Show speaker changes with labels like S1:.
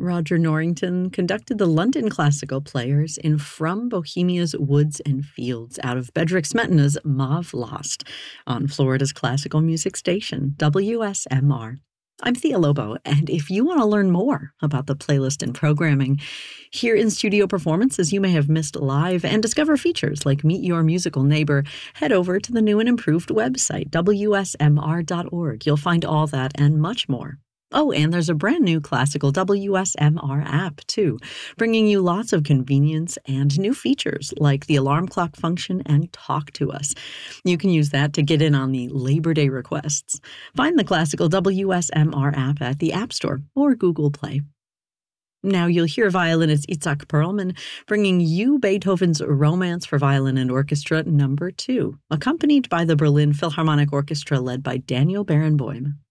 S1: Roger Norrington conducted the London Classical Players in From Bohemia's Woods and Fields out of Bedřich Smetana's Mauve Lost on Florida's classical music station, WSMR. I'm Thea Lobo, and if you want to learn more about the playlist and programming, hear in-studio performances you may have missed live, and discover features like Meet Your Musical Neighbor, head over to the new and improved website, wsmr.org. You'll find all that and much more. Oh, and there's a brand new classical WSMR app, too, bringing you lots of convenience and new features like the alarm clock function and Talk to Us. You can use that to get in on the Labor Day requests. Find the classical WSMR app at the App Store or Google Play. Now you'll hear violinist Itzhak Perlman bringing you Beethoven's Romance for Violin and Orchestra No. 2, accompanied by the Berlin Philharmonic Orchestra led by Daniel Barenboim.